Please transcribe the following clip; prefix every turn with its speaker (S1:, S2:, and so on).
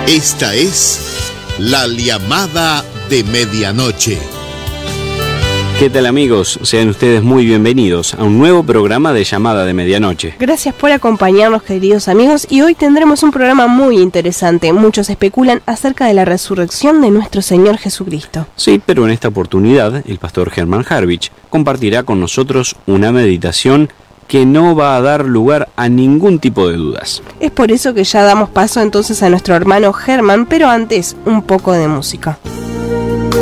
S1: Esta es la llamada de medianoche.
S2: ¿Qué tal, amigos? Sean ustedes muy bienvenidos a un nuevo programa de Llamada de Medianoche.
S3: Gracias por acompañarnos, queridos amigos, y hoy tendremos un programa muy interesante. Muchos especulan acerca de la resurrección de nuestro Señor Jesucristo.
S2: Sí, pero en esta oportunidad el pastor Germán Harvich compartirá con nosotros una meditación que no va a dar lugar a ningún tipo de dudas.
S3: Es por eso que ya damos paso entonces a nuestro hermano Germán, pero antes un poco de música.